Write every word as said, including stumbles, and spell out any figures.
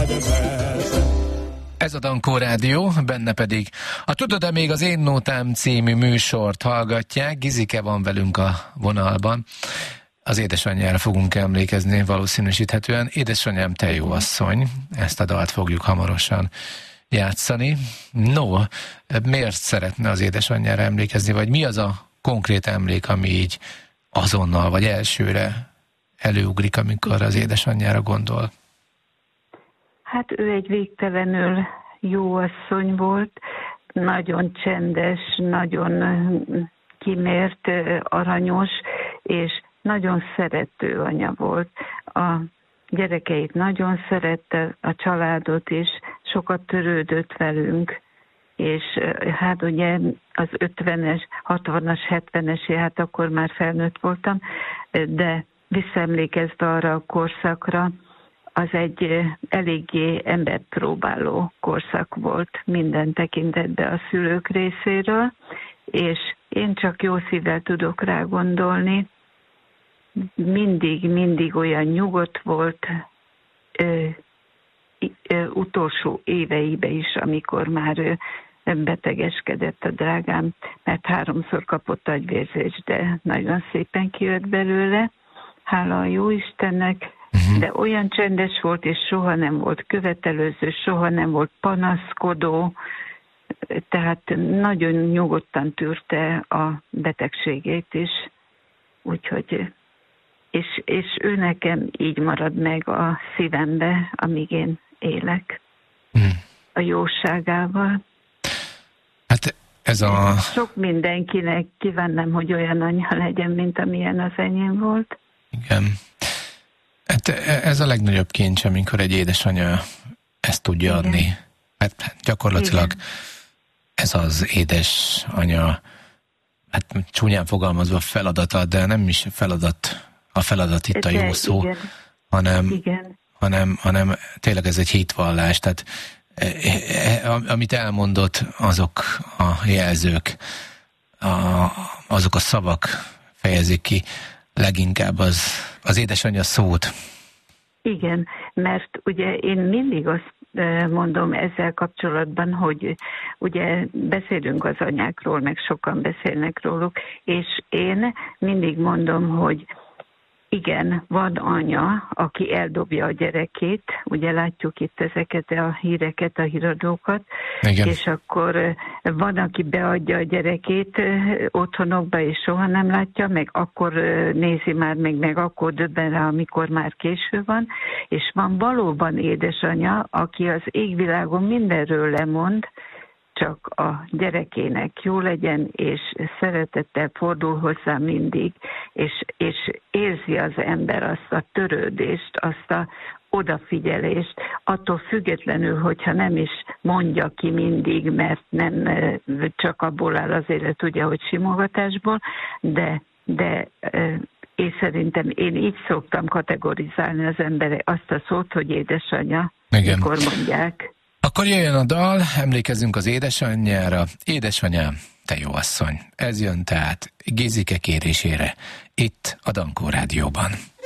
Ez a Dankó Rádió, benne pedig a Tudod-e még az Én Nótám című műsort hallgatják. Gizike van velünk a vonalban. Az édesanyjára fogunk emlékezni valószínűsíthetően. Édesanyám, te jó asszony, ezt a dalt fogjuk hamarosan játszani. No, miért szeretne az édesanyjára emlékezni, vagy mi az a konkrét emlék, ami így azonnal, vagy elsőre előugrik, amikor az édesanyjára gondol? Hát ő egy végtelenül jó asszony volt, nagyon csendes, nagyon kimért, aranyos, és nagyon szerető anya volt. A gyerekeit nagyon szerette, a családot is, sokat törődött velünk, és hát ugye az ötvenes, hatvanas, hetvenes, hát akkor már felnőtt voltam, de visszaemlékezve arra a korszakra, az egy eléggé emberpróbáló korszak volt minden tekintetben a szülők részéről, és én csak jó szívvel tudok rá gondolni. Mindig, mindig olyan nyugodt volt, ö, ö, utolsó éveibe is, amikor már ö, betegeskedett a drágám, mert háromszor kapott agyvérzést, de nagyon szépen kijött belőle, hála a jó Istennek, uh-huh. De olyan csendes volt, és soha nem volt követelőző, soha nem volt panaszkodó, tehát nagyon nyugodtan tűrte a betegségét is, úgyhogy, és, és ő nekem így marad meg a szívembe, amíg én élek, uh-huh. A jóságával. Hát ez a... Sok mindenkinek kívánnám, hogy olyan anyja legyen, mint amilyen az enyém volt. Igen. Hát ez a legnagyobb kincs, amikor egy édesanya ezt tudja Igen. adni. Hát gyakorlatilag Igen. ez az édesanya, hát csúnyán fogalmazva feladata, de nem is feladat, a feladat itt de a jó szó, Igen. hanem, Igen. hanem, hanem tényleg ez egy hitvallás, tehát amit elmondott, azok a jelzők, a, azok a szavak fejezik ki leginkább az, az édesanyja szót. Igen, mert ugye én mindig azt mondom ezzel kapcsolatban, hogy ugye beszélünk az anyákról, meg sokan beszélnek róluk, és én mindig mondom, hogy igen, van anya, aki eldobja a gyerekét, ugye látjuk itt ezeket a híreket, a híradókat, Igen. és akkor van, aki beadja a gyerekét otthonokba, és soha nem látja, meg akkor nézi már meg, meg akkor döbben rá, amikor már késő van, és van valóban édesanya, aki az égvilágon mindenről lemond, csak a gyerekének jó legyen, és szeretettel fordul hozzá mindig, és, és érzi az ember azt a törődést, azt a odafigyelést, attól függetlenül, hogyha nem is mondja ki mindig, mert nem csak abból áll az élet, ugye, hogy simogatásból, de, de én szerintem én így szoktam kategorizálni az emberek azt a szót, hogy édesanya, Igen. mikor mondják. Akkor jöjjön a dal, emlékezzünk az édesanyjára. Édesanyám, te jó asszony. Ez jön tehát Gizike kérésére, itt a Dankó Rádióban.